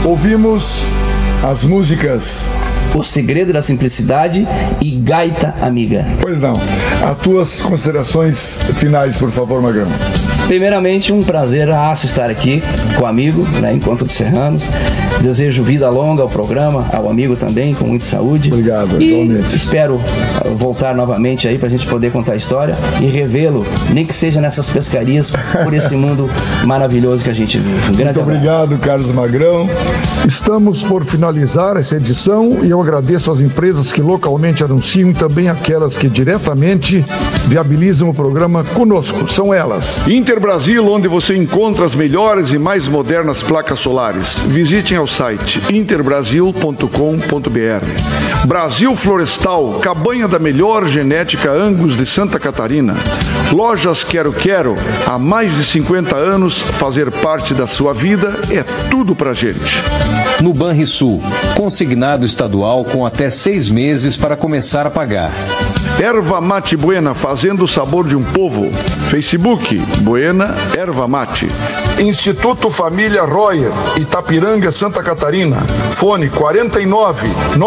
Ouvimos as músicas O Segredo da Simplicidade e Gaita Amiga. Pois não. As tuas considerações finais, por favor, Magrão. Primeiramente, um prazer estar aqui com o amigo, Encontro de Serranos. Desejo vida longa ao programa, ao amigo também, com muita saúde. Obrigado, e igualmente. Espero voltar novamente aí pra gente poder contar a história e revê-lo, nem que seja nessas pescarias, por esse mundo maravilhoso que a gente vive. Um grande Muito obrigado, Carlos Magrão. Estamos por finalizar essa edição e eu agradeço às empresas que localmente anunciam e também aquelas que diretamente viabilizam o programa conosco. São elas: Interbrasil, onde você encontra as melhores e mais modernas placas solares. Visitem ao site interbrasil.com.br. Brasil Florestal, cabanha da melhor genética Angus de Santa Catarina. Lojas Quero Quero, há mais de 50 anos, fazer parte da sua vida é tudo pra gente. No Banrisul, consignado estadual com até 6 meses para começar a pagar. Erva Mate Buena, fazendo o sabor de um povo. Facebook, Buena Erva Mate. Instituto Família Royer, Itapiranga, Santa Catarina. Fone 49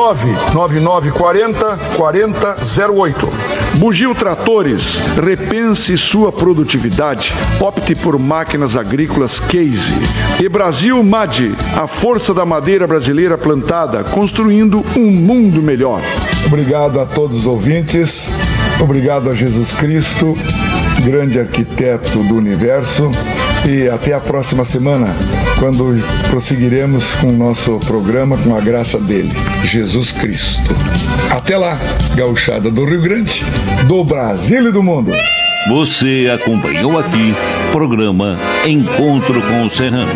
99940 4008. Bugio Tratores, repense sua produtividade. Opte por máquinas agrícolas Case. E Brasil MAD, a força da madeira brasileira plantada, construindo um mundo melhor. Obrigado a todos os ouvintes. Obrigado a Jesus Cristo, grande arquiteto do universo. E até a próxima semana, quando prosseguiremos com o nosso programa com a graça dele, Jesus Cristo. Até lá, gauchada do Rio Grande, do Brasil e do mundo. Você acompanhou aqui programa Encontro com o Serrano.